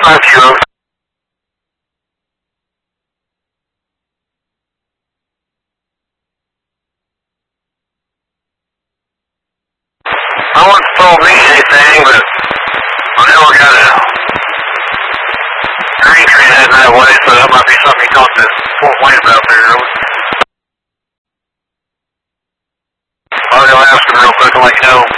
5-0. No one's told me anything, but I never got a green tree heading that way, so that might be something he talked to Fort Wayne about there. I'll go ask him real quick and let you know.